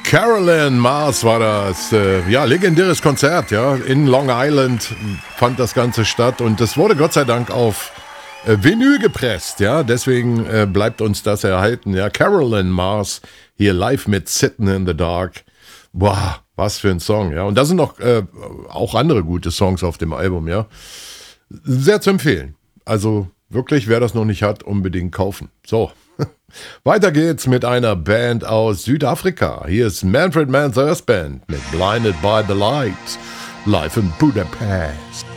Carolyn Mars war das. Ja, legendäres Konzert, ja. In Long Island fand das Ganze statt und das wurde Gott sei Dank auf Vinyl gepresst, ja. Deswegen bleibt uns das erhalten, ja. Carolyn Mars hier live mit Sitting in the Dark. Boah, was für ein Song, ja. Und da sind noch auch andere gute Songs auf dem Album, ja. Sehr zu empfehlen. Also wirklich, wer das noch nicht hat, unbedingt kaufen. So. Weiter geht's mit einer Band aus Südafrika. Hier ist Manfred Mann's Earth Band mit Blinded by the Light, live in Budapest.